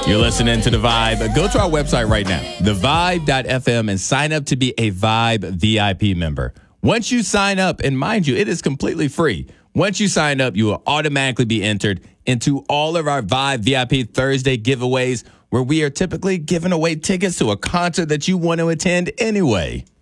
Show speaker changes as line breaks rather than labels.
You're listening to The Vibe. Go to our website right now, thevibe.fm, and sign up to be a Vibe VIP member. Once you sign up, and mind you, it is completely free. Once you sign up, you will automatically be entered into all of our Vibe VIP Thursday giveaways, where we are typically giving away tickets to a concert that you want to attend anyway.